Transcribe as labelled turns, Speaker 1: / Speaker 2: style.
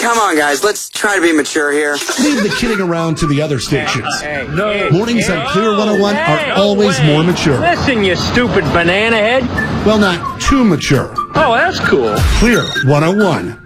Speaker 1: come on, guys. Let's try to be mature here.
Speaker 2: Leave the kidding around to the other stations.
Speaker 3: No.
Speaker 2: Mornings on Clear 101 are always more mature.
Speaker 3: Listen, you stupid banana head.
Speaker 2: Well, not too mature.
Speaker 3: Oh, that's cool.
Speaker 2: Clear 101.